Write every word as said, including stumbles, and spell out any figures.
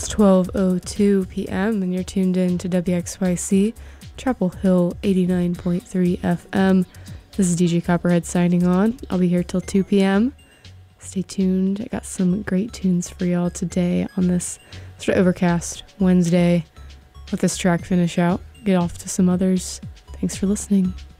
It's twelve oh two p.m. and you're tuned in to W X Y C, Chapel Hill eighty-nine point three F M. This is D J Copperhead signing on. I'll be here till two p.m. Stay tuned. I got some great tunes for y'all today on this sort of overcast Wednesday. Let this track finish out. Get off to some others. Thanks for listening.